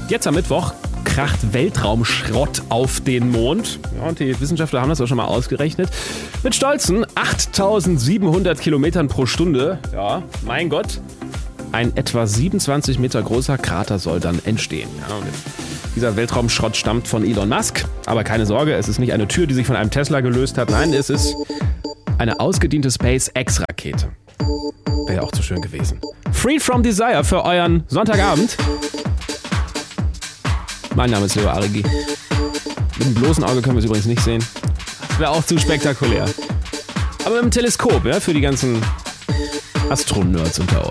Jetzt am Mittwoch kracht Weltraumschrott auf den Mond. Ja, und die Wissenschaftler haben das auch schon mal ausgerechnet. Mit stolzen 8700 Kilometern pro Stunde. Ja, mein Gott. Ein etwa 27 Meter großer Krater soll dann entstehen. Ja, und dieser Weltraumschrott stammt von Elon Musk. Aber keine Sorge, es ist nicht eine Tür, die sich von einem Tesla gelöst hat. Nein, es ist eine ausgediente SpaceX-Rakete. Wäre auch zu schön gewesen. Free from Desire für euren Sonntagabend. Mein Name ist Leo Arigi. Mit dem bloßen Auge können wir es übrigens nicht sehen. Das wäre auch zu spektakulär. Aber mit dem Teleskop, ja, für die ganzen Astronerds unter